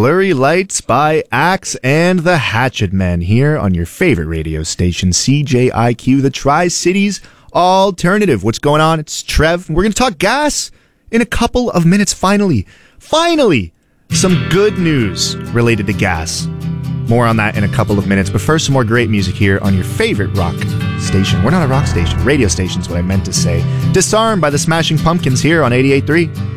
Blurry Lights by Axe and the Hatchet Men here on your favorite radio station, CJIQ, the Tri-Cities Alternative. What's going on? It's Trev. We're going to talk gas in a couple of minutes. Finally, some good news related to gas. More on that in a couple of minutes. But first, some more great music here on your favorite rock station. We're not a rock station. Radio station is what I meant to say. Disarm by the Smashing Pumpkins here on 88.3.